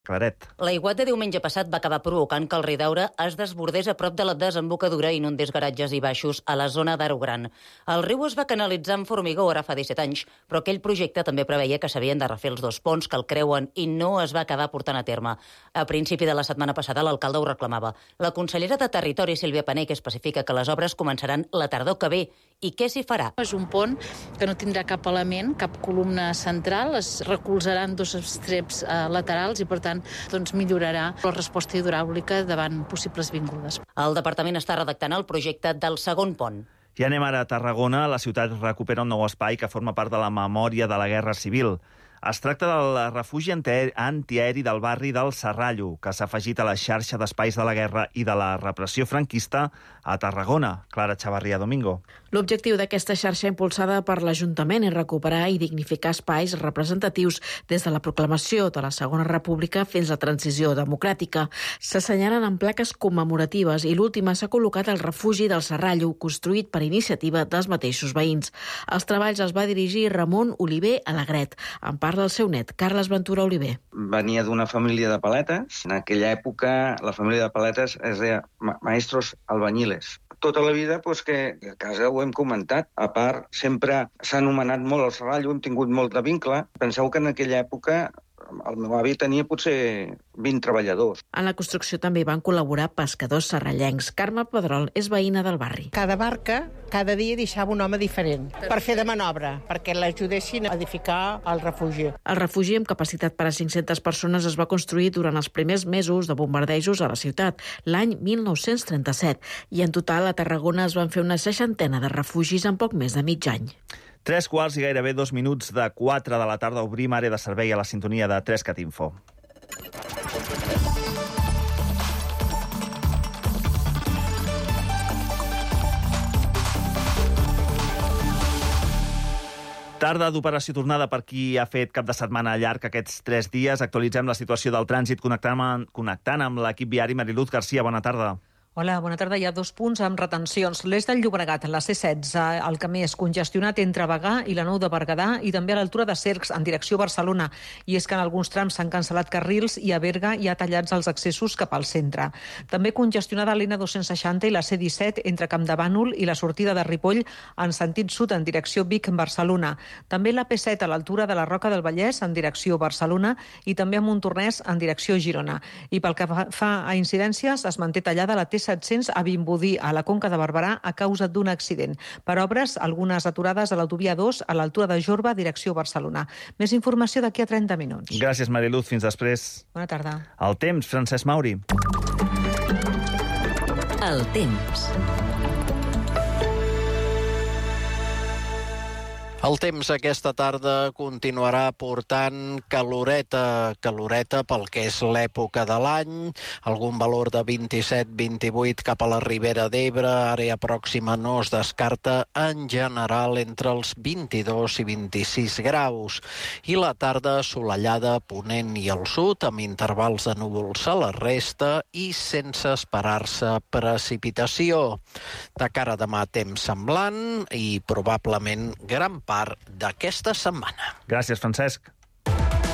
Claret. L'aiguat de diumenge passat va acabar provocant que el Ridaura es desbordés a prop de la desembocadura i inundés garatges i baixos a la zona d'Aro Gran. El riu es va canalitzar amb formigó ara fa 17 anys, però aquell projecte també preveia que s'havien de refer els 2 ponts que el creuen i no es va acabar portant a terme. A principi de la setmana passada l'alcalde ho reclamava. La consellera de Territori, Sílvia Panell, especifica que les obres començaran la tardor que ve. I què s'hi farà? És un pont que no tindrà cap element, cap columna central, es recolzaran 2 estreps laterals i, per tant, millorarà la resposta hidràulica davant possibles vingudes. El departament està redactant el projecte del segon pont. I anem ara a Tarragona. La ciutat recupera un nou espai que forma part de la memòria de la Guerra Civil. Es tracta del refugi antiaeri del barri del Serrallo, que s'ha afegit a la xarxa d'espais de la guerra i de la repressió franquista a Tarragona. Clara Chavarría Domingo. L'objectiu d'aquesta xarxa impulsada per l'Ajuntament és recuperar i dignificar espais representatius des de la proclamació de la Segona República fins a la transició democràtica. S'assenyalen amb plaques commemoratives i l'última s'ha col·locat al refugi del Serrallo, construït per iniciativa dels mateixos veïns. Els treballs els va dirigir Ramon Oliver Alegret, en part del seu net, Carles Ventura Oliver. Venia d'una família de paletes. En aquella època la família de paletes es deia maestros albañiles. Tota la vida, que a casa ho hem comentat. A part, sempre s'ha anomenat molt el Serrallo, hem tingut molt de vincle. Penseu que en aquella època el meu avi tenia potser 20 treballadors. En la construcció també van col·laborar pescadors serrallencs. Carme Pedrol és veïna del barri. Cada barca, cada dia deixava un home diferent per fer de manobra, perquè l'ajudessin a edificar el refugi. El refugi amb capacitat per a 500 persones es va construir durant els primers mesos de bombardejos a la ciutat, l'any 1937, i en total a Tarragona es van fer una 60 de refugis en poc més de mig any. 3:15 i gairebé 2 minuts de 4 de la tarda. Obrim àrea de servei a la sintonia de 3 Info. Tarda d'operació tornada per qui ha fet cap de setmana llarg aquests 3 dies. Actualitzem la situació del trànsit connectant amb l'equip viari. Mariluz Garcia, bona tarda. Hola, bona tarda. Hi ha 2 punts amb retencions. L'est del Llobregat, la C16, el camí és congestionat entre Bagà i la Nou de Berguedà i també a l'altura de Cercs, en direcció Barcelona. I és que en alguns trams s'han cancel·lat carrils i a Berga hi ha tallats els accessos cap al centre. També congestionada l'N260 i la C17 entre Campdevànol i la sortida de Ripoll en sentit sud en direcció Vic-Barcelona. També la P7 a l'altura de la Roca del Vallès en direcció Barcelona i també a Montornès en direcció Girona. I pel que fa a incidències, es manté tallada la T700 a Vimbodí, a la Conca de Barberà, a causa d'un accident. Per obres, algunes aturades a l'autovia 2 a l'altura de Jorba, direcció Barcelona. Més informació d'aquí a 30 minuts. Gràcies, Mariluz. Fins després. Bona tarda. El temps, Francesc Mauri. El temps. El temps aquesta tarda continuarà portant caloreta pel que és l'època de l'any, algun valor de 27-28 cap a la Ribera d'Ebre, àrea pròxima no es descarta, en general entre els 22 i 26 graus. I la tarda assolellada a ponent i al sud, amb intervals de núvols a la resta i sense esperar-se precipitació. De cara a demà temps semblant i probablement gran part d'aquesta setmana. Gràcies, Francesc.